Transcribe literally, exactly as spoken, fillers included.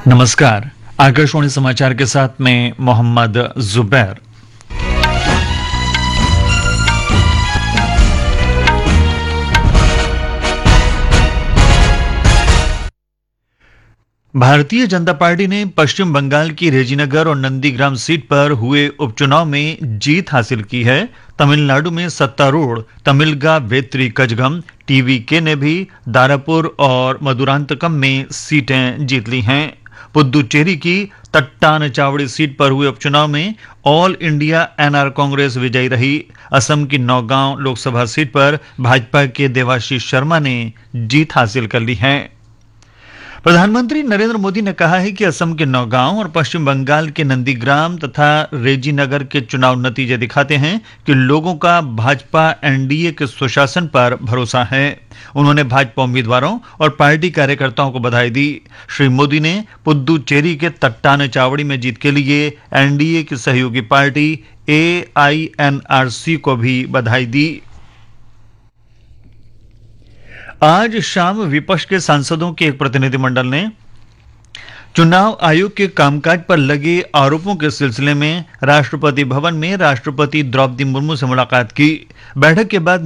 नमस्कार। आकाशवाणी समाचार के साथ मैं मोहम्मद जुबैर। भारतीय जनता पार्टी ने पश्चिम बंगाल की रेजीनगर और नंदीग्राम सीट पर हुए उपचुनाव में जीत हासिल की है। तमिलनाडु में सत्तारूढ़ तमिलगा वेत्री कजगम टीवीके ने भी दारापुर और मदुरांतकम में सीटें जीत ली हैं। पुदुचेरी की तट्टान चावड़ी सीट पर हुए उपचुनाव में ऑल इंडिया एनआर कांग्रेस विजयी रही। असम की नौगांव लोकसभा सीट पर भाजपा के देवाशीष शर्मा ने जीत हासिल कर ली है। प्रधानमंत्री नरेंद्र मोदी ने कहा है कि असम के नौगांव और पश्चिम बंगाल के नंदीग्राम तथा रेजीनगर के चुनाव नतीजे दिखाते हैं कि लोगों का भाजपा एनडीए के सुशासन पर भरोसा है। उन्होंने भाजपा उम्मीदवारों और पार्टी कार्यकर्ताओं को बधाई दी। श्री मोदी ने पुदुचेरी के तट्टान चावड़ी में जीत के लिए एनडीए की सहयोगी पार्टी एआईएनआरसी को भी बधाई दी। आज शाम विपक्ष के सांसदों के एक प्रतिनिधिमंडल ने चुनाव आयोग के कामकाज पर लगे आरोपों के सिलसिले में राष्ट्रपति भवन में राष्ट्रपति द्रौपदी मुर्मू से मुलाकात की। बैठक के बाद